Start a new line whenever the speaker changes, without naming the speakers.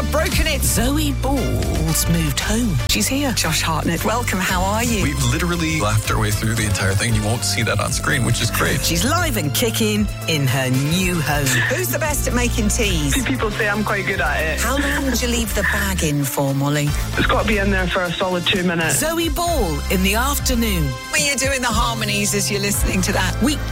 broken it. Zoe Ball's moved home. She's here. Josh Hartnett, welcome. How are you?
We've literally laughed our way through the entire thing. You won't see that on screen, which is great.
She's live and kicking in her new home. Who's the best at making teas?
People say I'm quite good at it.
How long would you leave the bag in for, Molly?
It's got to be in there for a solid 2 minutes.
Zoe Ball in the afternoon. When you're doing the harmonies as you're listening to that.